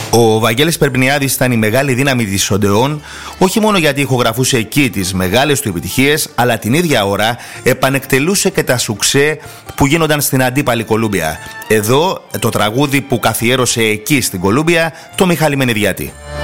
Ο Βαγγέλης Περπινιάδης ήταν η μεγάλη δύναμη της Οντεόν, όχι μόνο γιατί ηχογραφούσε εκεί τις μεγάλες του επιτυχίες, αλλά την ίδια ώρα επανεκτελούσε και τα σουξέ που γίνονταν στην αντίπαλη Κολούμπια. Εδώ το τραγούδι που καθιέρωσε εκεί στην Κολούμπια, το Μιχάλη Μενιδιάτη.